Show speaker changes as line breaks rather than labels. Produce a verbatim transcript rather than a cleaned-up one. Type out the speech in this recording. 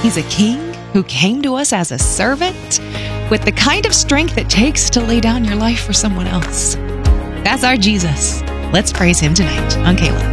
He's a king who came to us as a servant with the kind of strength it takes to lay down your life for someone else. That's our Jesus. Let's praise him tonight on K L O V.